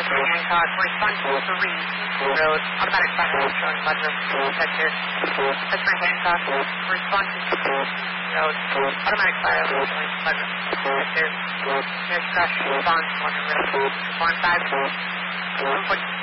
Hancock, response 3, road, automatic fire, showing Putnam, sector. Customer Hancock, response road, automatic fire, showing Putnam, sector. Nearest crash response, 1 road, 1 5, 1.6.